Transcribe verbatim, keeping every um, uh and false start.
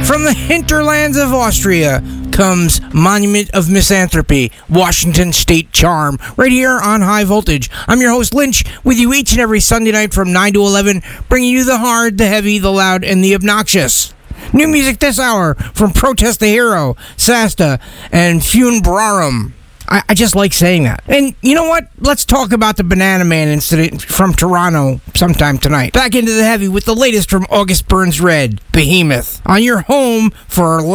From the hinterlands of Austria comes Monument of Misanthropy, Washington State Charm, right here on High Voltage. I'm your host, Lynch, with you each and every Sunday night from nine to eleven, bringing you the hard, the heavy, the loud, and the obnoxious. New music this hour from Protest the Hero, Sasta, and Funebrarum. I, I just like saying that. And you know what? Let's talk about the Banana Man incident from Toronto sometime tonight. Back into the heavy with the latest from August Burns Red, Behemoth, on your home for